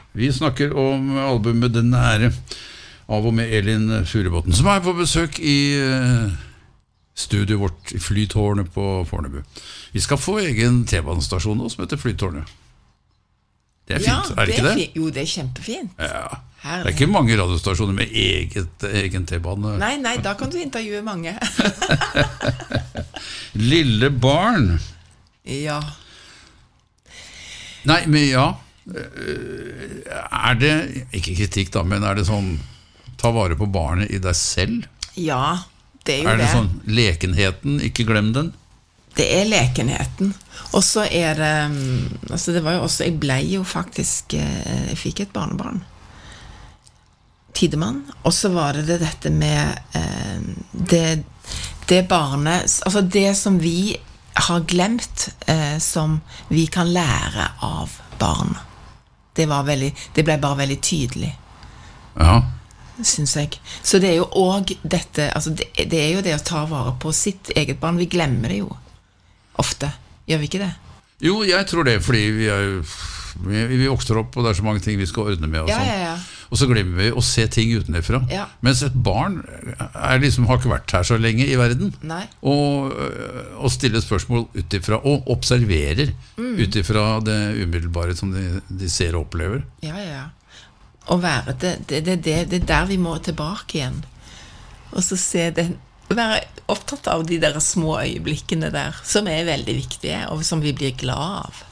Vi snakker om albumet Den Nære, av og med Elin Furubotn, som på besøk i studioet vårt i Flytårnet på Fornebu. Vi skal få egen T-banestasjon nå, som heter Flytårnet. Det fint, det ikke det? Jo, det kjempefint. Ja. Det ikke mange radiostasjoner med egen T-bane. Nei, da kan du intervjue mange. Lille barn. Ja. Nei, men ja. Det, ikke kritikk da, men det sånn, ta vare på barnet i deg selv? Ja, det jo det. Det sånn, lekenheten, ikke glem den? Det lekenheten. Og så det, altså det var jo også, jeg ble jo faktisk, jeg fikk et barnebarn. Tidemann. Og så var det dette med det barnet, altså det som vi har glemt, som vi kan lære av barn. Det ble bare veldig tydelig. Ja. Synes jeg. Så det jo også dette, altså det jo det å ta vare på sitt eget barn. Vi glemmer det jo ofte. Gjør vi ikke det? Jo, jeg tror det, fordi vi vokser opp, og det så mange ting vi skal ordne med og sånn. Ja. Og så glemmer vi å se ting utenfra. Ja. Mens et barn liksom, har ikke vært her så lenge i verden. Nei. Og stiller spørsmål utifra, og observerer utifra det umiddelbare som de ser og opplever. Ja. Og være det der vi må tilbake igjen. Og så se det, være opptatt av de der små øyeblikkene der, som veldig viktige, og som vi blir glad av.